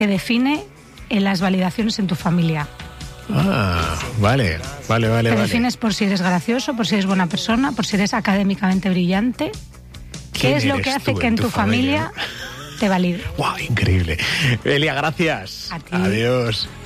que define las validaciones en tu familia. Vale. Te defines por si eres gracioso, por si eres buena persona, por si eres académicamente brillante. ¿Qué es lo que hace que en tu familia te valide? ¡Wow! Increíble. Elia, gracias. A ti. Adiós.